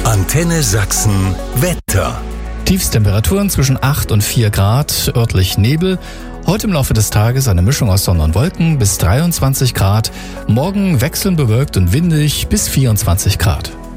Antenne Sachsen Wetter. Tiefstemperaturen zwischen 8 und 4 Grad, örtlich Nebel. Heute im Laufe des Tages eine Mischung aus Sonne und Wolken bis 23 Grad. Morgen wechselnd bewölkt und windig bis 24 Grad.